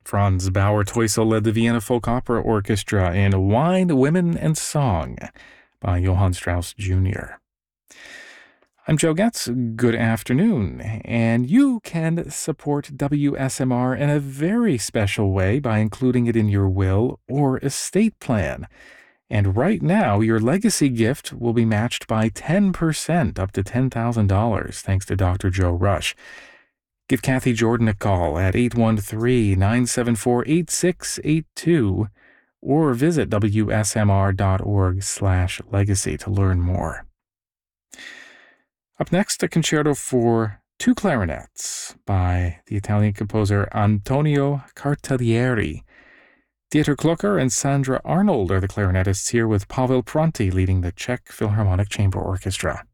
Franz Bauer-Teusel led the Vienna Folk Opera Orchestra in Wine, Women, and Song by Johann Strauss Jr. I'm Joe Getz. Good afternoon. And you can support WSMR in a very special way by including it in your will or estate plan. And right now, your legacy gift will be matched by 10%, up to $10,000, thanks to Dr. Joe Rush. Give Kathy Jordan a call at 813-974-8682 or visit wsmr.org/legacy to learn more. Up next, a concerto for two clarinets by the Italian composer Antonio Cartaglieri. Dieter Klucker and Sandra Arnold are the clarinetists here, with Pavel Pronti leading the Czech Philharmonic Chamber Orchestra.